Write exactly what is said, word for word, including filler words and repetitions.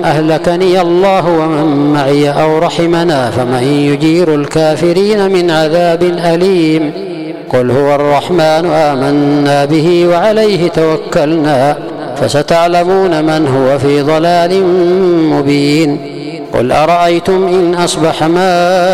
أهلكني الله ومن معي أو رحمنا فمن يجير الكافرين من عذاب أليم قل هو الرحمن آمنا به وعليه توكلنا فستعلمون من هو في ضلال مبين قل أرأيتم إن أصبح ماء